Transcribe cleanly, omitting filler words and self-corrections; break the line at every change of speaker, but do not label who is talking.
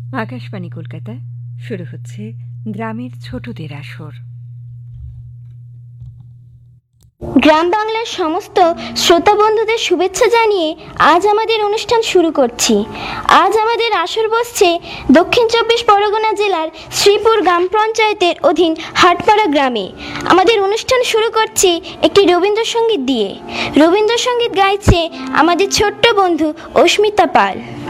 আকাশবাণী কলকাতা শুরু হচ্ছে গ্রামের ছোটদের আসর।
গ্রাম বাংলার সমস্ত শ্রোতা বন্ধুদের শুভেচ্ছা জানিয়ে আজ আমাদের অনুষ্ঠান শুরু করছি। আজ আমাদের আসর বসছে দক্ষিণ ২৪ পরগনা জেলার শ্রীপুর গ্রাম পঞ্চায়েতের অধীন হাটপাড়া গ্রামে। আমাদের অনুষ্ঠান শুরু করছি একটি রবীন্দ্রসঙ্গীত দিয়ে। রবীন্দ্রসঙ্গীত গাইছে আমাদের ছোট্ট বন্ধু অস্মিতা পাল।